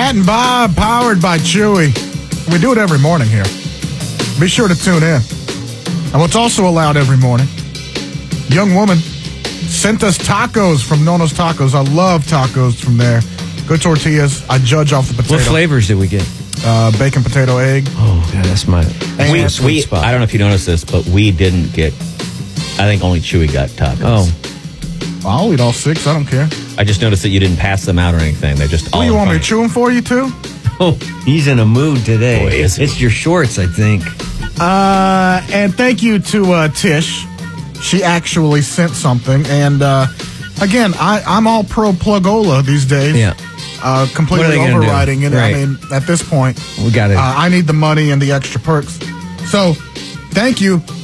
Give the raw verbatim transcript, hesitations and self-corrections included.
Pat and Bob, powered by Chewy. We do it every morning here. Be sure to tune in. And what's also allowed every morning, young woman sent us tacos from Nono's Tacos. I love tacos from there. Good tortillas. I judge off the potato. What flavors did we get? Uh, bacon, potato, egg. Oh, yeah, that's my we, sweet we, spot. I don't know if you noticed this, but we didn't get, I think only Chewy got tacos. Oh. I'll eat all six. I don't care. I just noticed that you didn't pass them out or anything. They're just all What, you in want me front to chew them for you, too? Oh, he's in a mood today. Boy, is he. It's your shorts, I think. Uh, and thank you to uh, Tish. She actually sent something. And, uh, again, I, I'm all pro Plugola these days. Yeah. Uh, What are completely they gonna overriding do? it. Right. I mean, at this point, We got it. uh, I need the money and the extra perks. So, thank you.